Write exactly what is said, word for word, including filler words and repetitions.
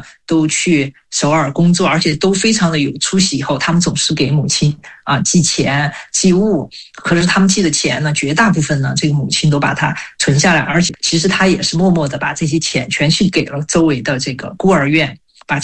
都去首尔工作，而且都非常的有出息。以后他们总是给母亲啊寄钱寄物，可是他们寄的钱呢，绝大部分呢，这个母亲都把它存下来，而且其实他也是默默的把这些钱全去给了周围的这个孤儿院。